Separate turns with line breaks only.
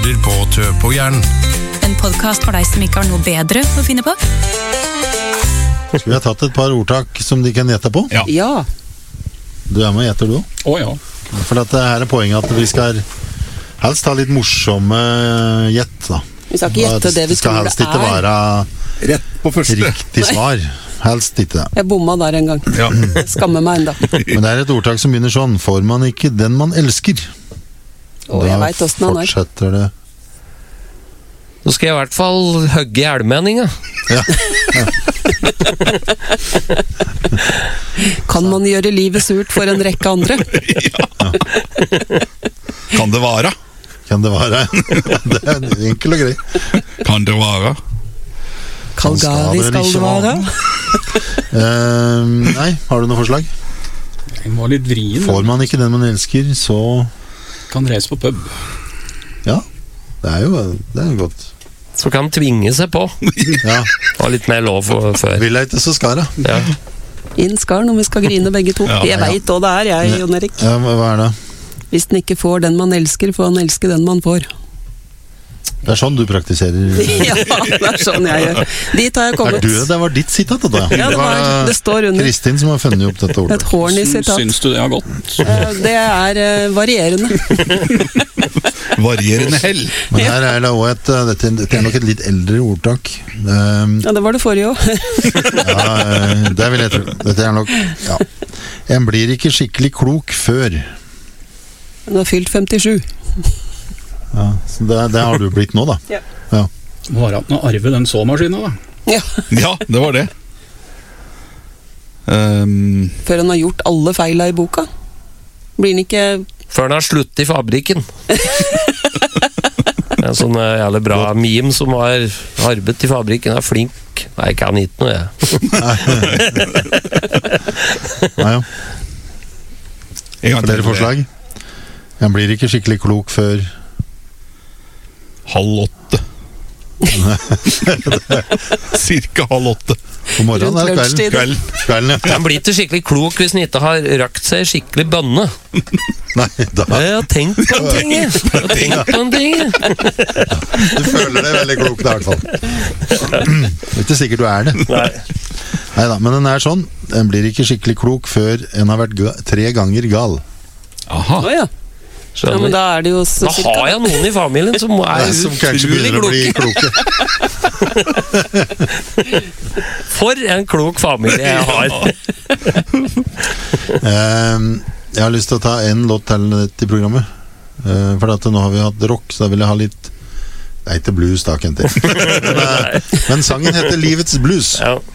hører på Tø på hjernen.
En podcast for deg som ikke har noe bedre å finne på.
Skal vi ha tatt et par ordtak som de kan gjette på?
Ja.
Du med og gjetter du også?
Ja.
For at her er poenget at vi skal helst ha litt morsomme gjett da.
Vi skal ikke gjette det vi tror det er.
Det skal helst ikke være
Rett på første.
riktig svar. Helst ikke det.
Jeg bomma der en gang.
Ja.
Skammer meg enda.
Men det er et ordtak som begynner sånn: får man ikke den man elsker,
Jeg vet hvordan han er.
fortsetter det.
Nå skal jeg i hvert fall hugge i elmeninga.
Kan man gjøre livet surt for en rekke andre?
Kan det vara?
Kan det være? Det er enkel og grei.
Kan det vara?
Kalgari skal det være.
Nei, har du noe forslag?
Den var litt vrien.
Får man ikke den man elsker, så
Kan reise på pub.
ja, det er jo godt.
Så kan tvinge seg på.
Ja,
Var litt mer lov før.
vil jeg ikke så skar da.
Ja.
Inn skal når vi skal grine begge to.
Ja,
Jeg vet hva det er, jeg, Jon Erik.
Ja, hva er det?
Hvis den ikke får den man elsker, får han elske den man får.
Det er sånn du praktiserer.
Ja, det er sånn jeg gjør. Dit har jeg
Er
kommet.
det var ditt sitat da?
Ja, det står under.
Kristin som har funnet opp dette ordet.
Et horny sitat.
Syns du det har gått?
Det er varierende.
Varierende hell.
Men her er det også dette er nok et litt eldre ordtak.
Ja, det var det forrige også.
Ja, det vil jeg tro. Dette er nok, ja. En blir ikke skikkelig klok før.
Den har fylt 57.
Ja, så det har du blitt nå da.
Ja.
Må være at nå arve den såmaskinen da.
Ja,
Ja, det var det.
før han har gjort alle feila i boka. Blir han ikke...
Før han har slutt i fabrikken. En sånn jævlig bra meme som har arbeidet i fabrikken. Er flink. Nei, jeg kan ikke noe, jeg.
Ja, ja.
En gang til.
Flere forslag? En blir ikke skikkelig klok før
7:30. Cirka 7:30.
på morgenen eller
Rundt
kvelden? Kvelden, ja.
Han blir ikke skikkelig klok hvis han ikke har rakt seg skikkelig bønne.
Nei, da
Jeg har tenkt på en ting, jeg.
du føler deg veldig klok da, i hvert fall. Det er ikke sikkert du er det. Neida, men den er sånn: en blir ikke skikkelig klok før en har vært 3 ganger gal.
Aha.
Åja. Ja, men
Skjønner.
da er det jo så
Da har jeg noen i familien som er
Som kanskje
utrolig
begynner å bli
kloke.
kloke.
For en klok familie jeg har.
Jeg har lyst til å ta en låt til programmet. For at nå har vi hatt rock, så da vil jeg ha litt. Det er ikke blues da, Kenti. Men sangen heter Livets Blues.
Ja.